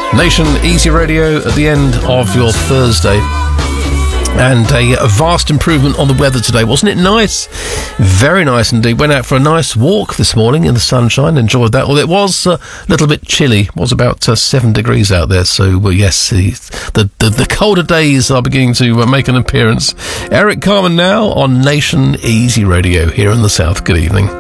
Nation Easy Radio at the end of your Thursday. And a vast improvement on the weather today. Wasn't it nice? Very nice indeed. Went out for a nice walk this morning in the sunshine. Enjoyed that. Well, it was a little bit chilly. It was about 7 degrees out there. So, yes, the colder days are beginning to make an appearance. Eric Carmen now on Nation Easy Radio here in the South. Good evening.